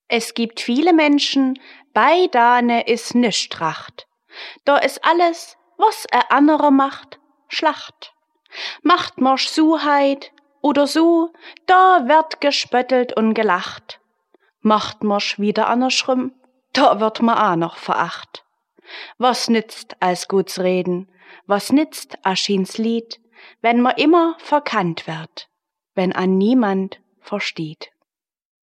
Es gibt viele Menschen, bei dane is nischt Tracht. Da is alles, was anderer macht, Schlacht. Macht marsch Suheit oder so, da wird gespöttelt und gelacht. Macht marsch wieder andersrum, da wird ma auch noch veracht. Was nützt als guts Reden, was nützt aschins Lied, wenn ma immer verkannt wird, wenn an niemand versteht.